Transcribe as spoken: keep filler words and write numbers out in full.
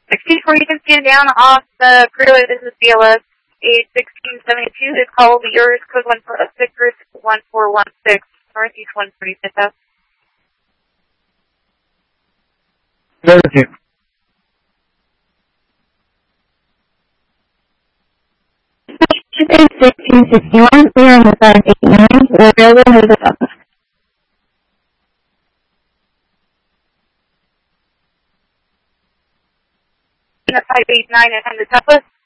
sixty-four, you can stand down off the freeway. This is B L S eight sixteen seventy-two. This call will be yours. Code one four six, one four one six, Northeast one forty-fifth. Thirty. sixteen sixty-one, clear on the five eighty-nine, we're available to the office. The five eighty-nine and the Southwest.